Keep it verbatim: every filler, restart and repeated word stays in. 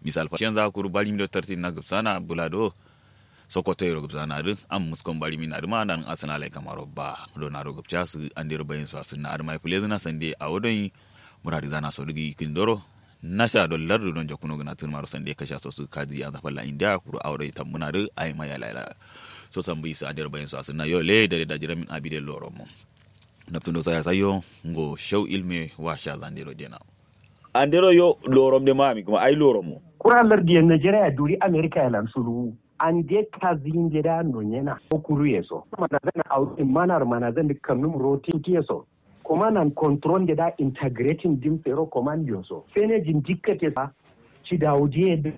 misal fa yanzu ku bari mi do tartin na gubsana bulado sokoto yoro gubsana du am muskon bari mi na du ma nan asana lai kamaro ba do na ro gubcha su ande ro bayin su asunna arma ku lezuna sande a wodon muradi zana so dugi kindoro nasha do lardu don jakuno gana tun maro sande kasha so su kaji an zafalla inda kuro awre tamuna du ay maya lala so tambi su ande ro bayin su asunna yo le dare da jiramin abide loro mo naptundo saya sayo ngo show ilme wa sha zandero dena andero yo lorom de mami kuma ay loromo kuran lardi en Nigeria duri America ya lansuru ande kazin jeda no nyena okuru yeso mana zana out manar mana zan kanum rotin kiyeso kuma nan control da integrating dim fero command yoso fene jin dikkate sa ci dawuje